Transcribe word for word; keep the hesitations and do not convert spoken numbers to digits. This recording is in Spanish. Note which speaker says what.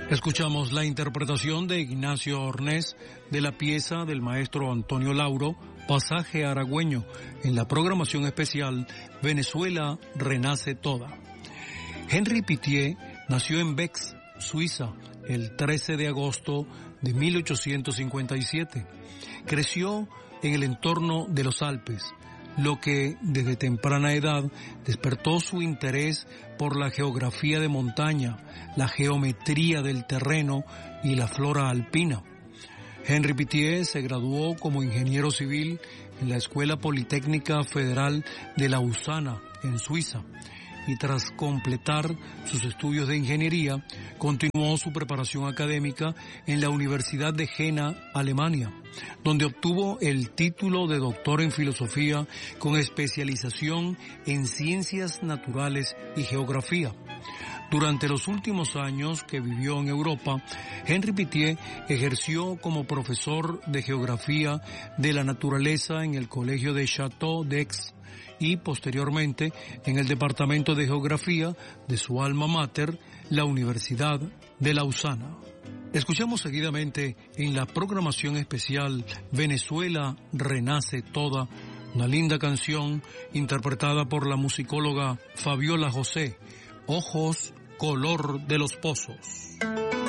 Speaker 1: Escuchamos la interpretación de Ignacio Ornés de la pieza del maestro Antonio Lauro, Pasaje Aragüeño, en la programación especial Venezuela Renace Toda. Henri Pittier nació en Bex, Suiza, el trece de agosto de mil ochocientos cincuenta y siete. Creció en el entorno de los Alpes, lo que desde temprana edad despertó su interés por la geografía de montaña, la geometría del terreno y la flora alpina. Henri Pittier se graduó como ingeniero civil en la Escuela Politécnica Federal de Lausana, en Suiza, y tras completar sus estudios de ingeniería, continuó su preparación académica en la Universidad de Jena, Alemania, donde obtuvo el título de doctor en filosofía con especialización en ciencias naturales y geografía. Durante los últimos años que vivió en Europa, Henri Pittier ejerció como profesor de geografía de la naturaleza en el Colegio de Château d'Aix y posteriormente en el Departamento de Geografía de su alma mater, la Universidad de Lausana. Escuchamos seguidamente en la programación especial Venezuela Renace Toda, una linda canción interpretada por la musicóloga Fabiola José, Ojos color de los pozos.